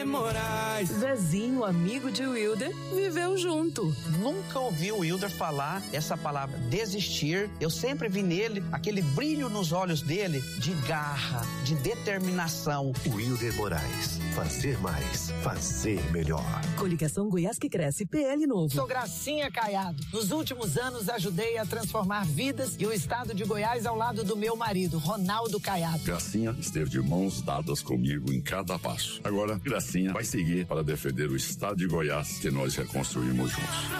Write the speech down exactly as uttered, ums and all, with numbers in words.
Wilder Moraes. Zezinho, amigo de Wilder, viveu junto. Nunca ouvi o Wilder falar essa palavra desistir. Eu sempre vi nele aquele brilho nos olhos dele de garra, de determinação. Wilder Moraes, fazer mais, fazer melhor. Coligação Goiás que Cresce, P L novo. Sou Gracinha Caiado. Nos últimos anos ajudei a transformar vidas e o estado de Goiás ao lado do meu marido, Ronaldo Caiado. Gracinha esteve de mãos dadas comigo em cada passo. Agora, Gracinha vai seguir para defender o estado de Goiás que nós reconstruímos juntos.